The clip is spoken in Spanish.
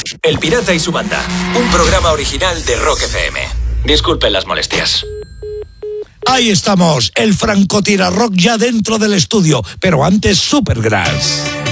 El Pirata y su banda, un programa original de Rock FM. Disculpen las molestias. Ahí estamos, el francotirador ya dentro del estudio, pero antes Supergrass.